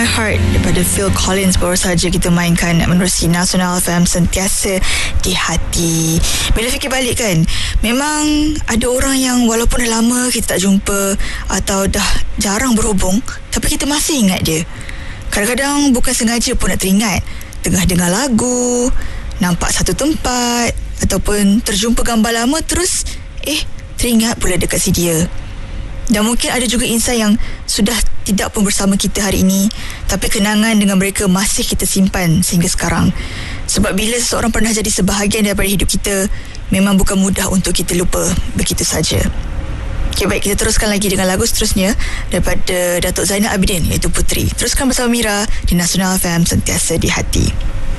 My Heart daripada Phil Collins baru saja kita mainkan menerusi Nasional FM, sentiasa di hati. Bila fikir balik kan, memang ada orang yang walaupun dah lama kita tak jumpa atau dah jarang berhubung, tapi kita masih ingat dia. Kadang-kadang bukan sengaja pun nak teringat, tengah dengar lagu, nampak satu tempat ataupun terjumpa gambar lama, terus teringat pula dekat si dia. Dan mungkin ada juga insan yang sudah tidak pun bersama kita hari ini, tapi kenangan dengan mereka masih kita simpan sehingga sekarang. Sebab bila seseorang pernah jadi sebahagian daripada hidup kita, memang bukan mudah untuk kita lupa begitu saja. Okay, baik, kita teruskan lagi dengan lagu seterusnya daripada Datuk Zainal Abidin, iaitu Puteri. Teruskan bersama Mira di Nasional FM, sentiasa di hati.